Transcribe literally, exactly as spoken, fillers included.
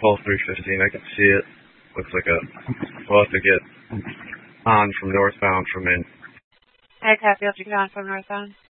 twelve three fifteen. I can see it. Looks like a, we'll have to get on from northbound from in. Air Hatfield, you get on from northbound.